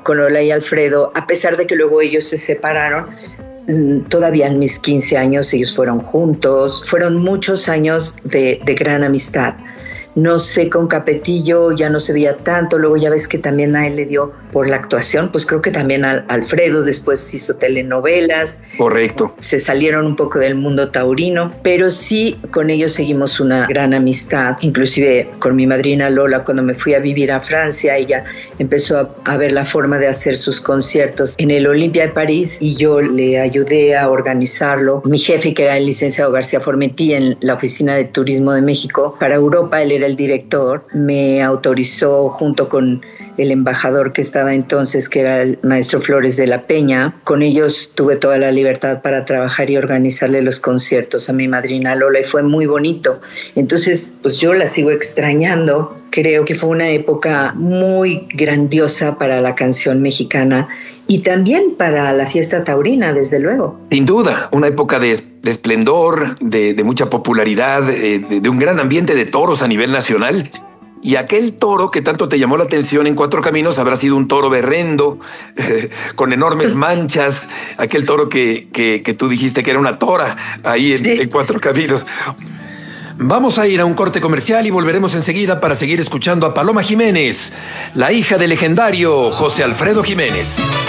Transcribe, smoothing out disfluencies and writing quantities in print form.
con Lola y Alfredo, a pesar de que luego ellos se separaron. Todavía en mis 15 años ellos fueron juntos, fueron muchos años de gran amistad. No sé, con Capetillo ya no se veía tanto, luego ya ves que también a él le dio por la actuación, pues creo que también a Alfredo después hizo telenovelas. Correcto. Se salieron un poco del mundo taurino, pero sí con ellos seguimos una gran amistad, inclusive con mi madrina Lola cuando me fui a vivir a Francia, ella empezó a ver la forma de hacer sus conciertos en el Olympia de París y yo le ayudé a organizarlo. Mi jefe, que era el licenciado García Formentí en la Oficina de Turismo de México para Europa, él era el director, me autorizó junto con el embajador que estaba entonces, que era el maestro Flores de la Peña. Con ellos tuve toda la libertad para trabajar y organizarle los conciertos a mi madrina Lola y fue muy bonito. Entonces, pues yo la sigo extrañando. Creo que fue una época muy grandiosa para la canción mexicana y también para la fiesta taurina, desde luego. Sin duda, una época de esplendor, de mucha popularidad, de un gran ambiente de toros a nivel nacional. Y aquel toro que tanto te llamó la atención en Cuatro Caminos habrá sido un toro berrendo, con enormes manchas, aquel toro que tú dijiste que era una tora ahí en Cuatro Caminos. Vamos a ir a un corte comercial y volveremos enseguida para seguir escuchando a Paloma Jiménez, la hija del legendario José Alfredo Jiménez.